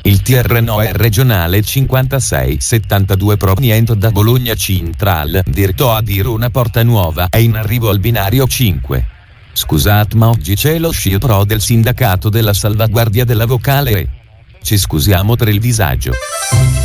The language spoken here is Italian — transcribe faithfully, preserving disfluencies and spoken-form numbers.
Il T R N O è regionale cinquantasei settantadue proveniente da Bologna Central, diretto a Dirona Porta Nuova, è in arrivo al binario cinque. Scusate, ma oggi c'è lo sciopero del sindacato della salvaguardia della vocale e ci scusiamo per il disagio.